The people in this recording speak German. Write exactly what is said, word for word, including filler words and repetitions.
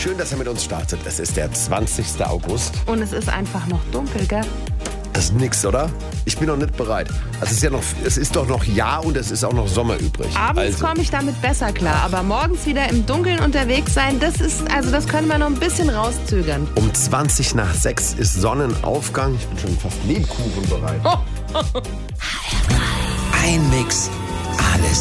Schön, dass er mit uns startet. Es ist der zwanzigster August. Und es ist einfach noch dunkel, gell? Das ist nix, oder? Ich bin noch nicht bereit. Also es ist ja noch, es ist doch noch Jahr und es ist auch noch Sommer übrig. Abends also. komme ich damit besser klar, aber morgens wieder im Dunkeln unterwegs sein, das ist, also das können wir noch ein bisschen rauszögern. Um zwanzig nach sechs ist Sonnenaufgang. Ich bin schon fast Lebkuchen bereit. Oh. Ein Mix, alles